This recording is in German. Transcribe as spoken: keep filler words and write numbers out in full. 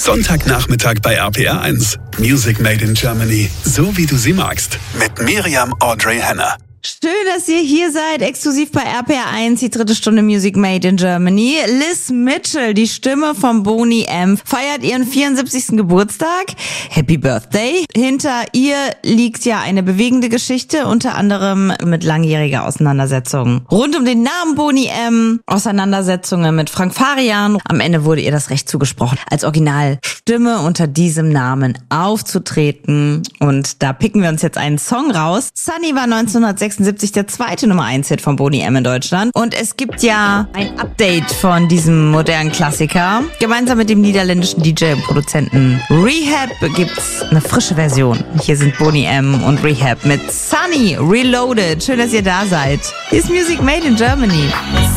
Sonntagnachmittag bei R P R eins. Music Made in Germany. So wie du sie magst. Mit Miriam Audrey Henner. Schön, dass ihr hier seid, exklusiv bei R P R eins, die dritte Stunde Music Made in Germany. Liz Mitchell, die Stimme von Boney M., feiert ihren vierundsiebzigsten Geburtstag. Happy Birthday. Hinter ihr liegt ja eine bewegende Geschichte, unter anderem mit langjähriger Auseinandersetzung rund um den Namen Boney M., Auseinandersetzungen mit Frank Farian. Am Ende wurde ihr das Recht zugesprochen, als Originalstimme unter diesem Namen aufzutreten. Und da picken wir uns jetzt einen Song raus. Sunny war neunzehnhundertsechsundsiebzig der zweite Nummer eins Hit von Boney M. in Deutschland. Und es gibt ja ein Update von diesem modernen Klassiker. Gemeinsam mit dem niederländischen D J und Produzenten Rehab gibt's eine frische Version. Hier sind Boney M. und Rehab mit Sunny Reloaded. Schön, dass ihr da seid. Hier ist Music Made in Germany.